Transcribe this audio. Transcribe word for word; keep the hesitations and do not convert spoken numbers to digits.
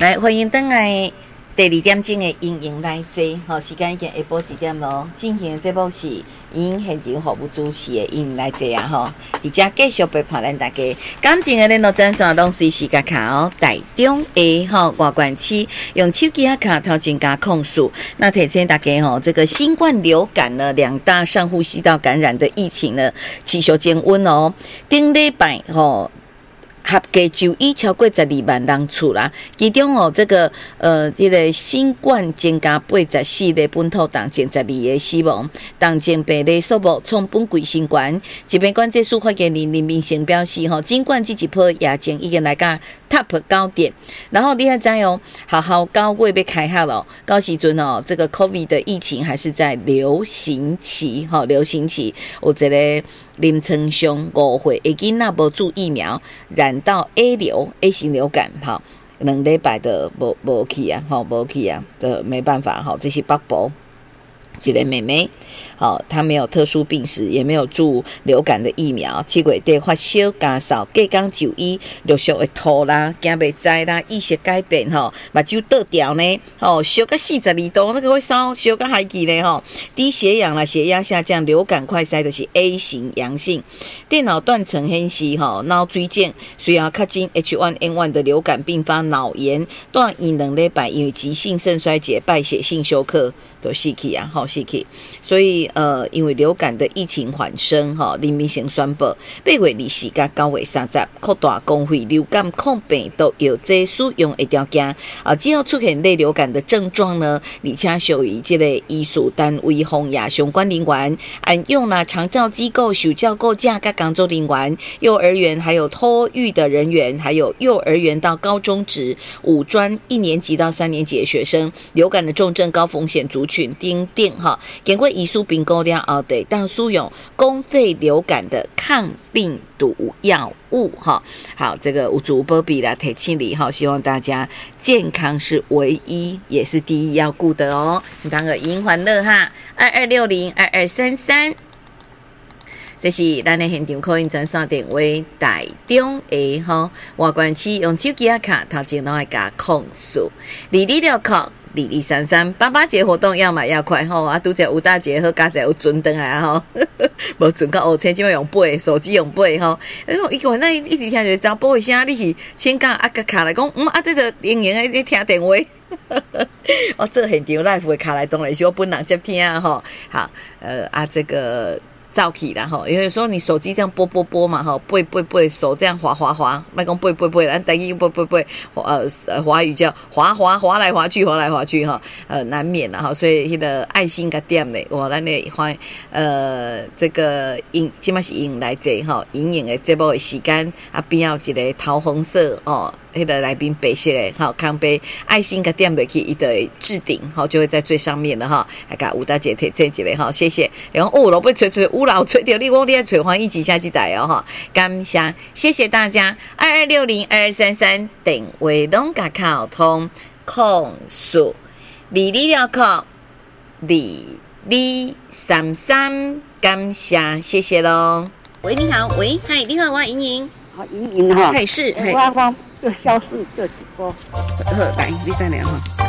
来欢迎登来第二点钟的莹莹来坐，吼，时间已经下晡一点咯。进行的节目是莹莹现场服务主持的莹莹来坐啊，吼，而且继续陪伴咱大家。感情的联络专线拢随时加卡哦，台中的吼外关区用手机啊卡头前加控诉。那提醒大家吼，这个新冠流感呢，两大上呼吸道感染的疫情呢，持续升温哦。顶礼拜吼。合计就医超过十二万人次啦，其中哦，这个呃，这个新冠增加八十四个本土重症，十二个死亡，重症病例数目创本季新高。疾病管制署发言人林明成表示，吼，尽管这一波疫情已经来到 top 高点，然后你还知哦，好好九月要开学了，到时阵哦，这个 COVID 的疫情还是在流行期，吼，流行期有一个。临床上五岁的囡仔无注疫苗，染到 A 流 A 型流感，哈，两礼拜的无无去啊，哈，无去啊，的没办法，哈，这是北部一个妹妹，好，她没有特殊病史，也没有注流感的疫苗，七月底发烧、家扫、隔天就医，陆续会吐啦、惊袂知啦、意识改变吼，目睭倒掉呢，吼，烧到四十二度，那个会烧，烧到海记呢吼，低血氧啦、血压下降，流感快筛就是 A 型阳性，电脑断层显示吼，脑水肿需要较近 H 一 N 一 的流感并发脑炎，断以两礼拜因为急性肾衰竭、败血性休克都死去啊，吼。所以呃，因为流感的疫情缓升，哈，林明成宣布，八月二十到九月三十，扩大公费流感抗病毒药剂使用的条件啊，只要出现类流感的症状呢，而且属于这个医术单位防疫相关人员，按用了长照机构、受教构架跟工作人员、幼儿园还有托育的人员，还有幼儿园到高中职、五专一年级到三年级的学生，流感的重症高风险族群，丁定。哈，经过医师评估了后，得当使用公费流感的抗病毒药物哈。好，这个有足保庇啦，提醒你哈，希望大家健康是唯一也是第一要顾的哦。你当个银欢乐哈，二二六零二二三三。这是咱的现场口音专线电话，台中的哈外关区用手机啊卡，头前拢会加控诉，二二六扣。二二三三八八节活动要买要快吼啊！拄则有大节好，加在有准等来吼，无准到五千，即摆用背手机用背吼。哎呦，伊个那一直听着查甫的声，你是请假啊个卡来讲，嗯啊，这个莹莹诶，听电话。我做现场 live 的卡来当然是我本人接听啊吼。好，呃啊这个。照起啦吼，因为说你手机这样拨拨拨嘛吼，拨拨拨手这样滑滑滑，莫讲拨拨拨，咱台语拨拨拨，呃呃华语叫滑滑滑来滑去，滑来滑去哈，呃难免啦哈，所以迄个爱心个点嘞，哇，咱咧欢呃这个影，即摆是影来坐吼，影影的节目的时间啊，边有一个桃红色哦。迄个来宾白色的，好，康杯爱心个点落去，伊就会置顶，好，就会在最上面了哈。来甲吴大姐提这一个哈，谢谢。然后哦，老被吹吹，吴老吹掉你，我你爱吹黄一起下去台哦哈。感谢，谢谢大家。二二六零二二三三电话拢甲靠通控诉，二二六扣二二三三，感谢，谢谢喽。喂，你好，喂，嗨，你好，我莹莹。 好，莹莹哈， 嗨是， 我我就消失这几波。 好，来，你再聊哈。